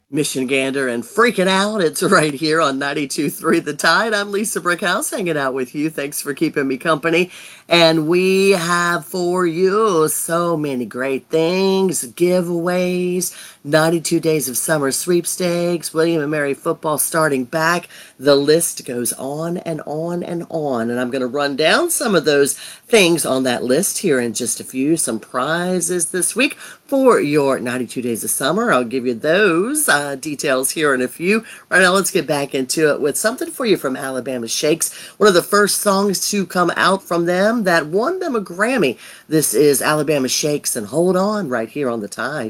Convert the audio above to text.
Michigander and freaking out. It's right here on 92.3 The Tide. I'm Lisa Brickhouse hanging out with you. Thanks for keeping me company. And we have for you so many great things, giveaways, 92 Days of Summer sweepstakes, William and Mary football starting back. The list goes on and on and on. And I'm going to run down some of those things on that list here in just a few. Some prizes this week for your 92 Days of Summer. I'll give you those details here in a few. Right now, let's get back into it with something for you from Alabama Shakes. One of the first songs to come out from them that won them a Grammy. This is Alabama Shakes and Hold On right here on The Tide.